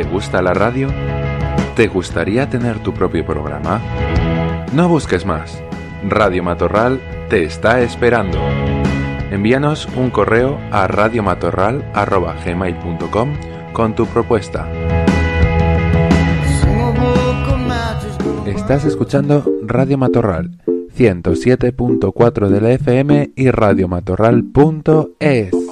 gusta la radio? ¿Te gustaría tener tu propio programa? No busques más. Radio Matorral te está esperando. Envíanos un correo a radiomatorral@gmail.com con tu propuesta. Estás escuchando Radio Matorral 107.4 de la FM y radiomatorral.es.